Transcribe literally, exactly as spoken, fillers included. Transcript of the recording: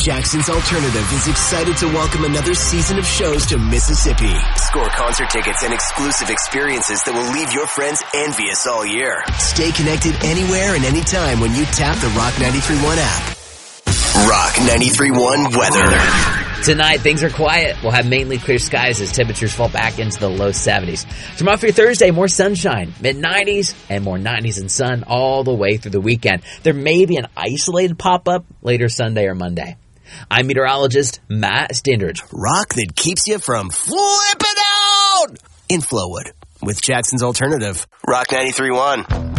Jackson's Alternative is excited to welcome another season of shows to Mississippi. Score concert tickets and exclusive experiences that will leave your friends envious all year. Stay connected anywhere and anytime when you tap the Rock ninety-three point one app. Rock ninety-three point one weather. Tonight, things are quiet. We'll have mainly clear skies as temperatures fall back into the low seventies. Tomorrow for your Thursday, more sunshine, mid nineties, and more nineties and sun all the way through the weekend. There may be an isolated pop-up later Sunday or Monday. I'm meteorologist Matt Stindridge. Rock that keeps you from flipping out in Flowood with Jackson's Alternative. Rock ninety-three point one.